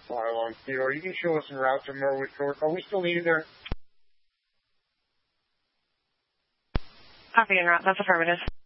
Fly-along Theodore, you can show us en route to Norwood Court. Are we still needed there? Copy en route, that's affirmative.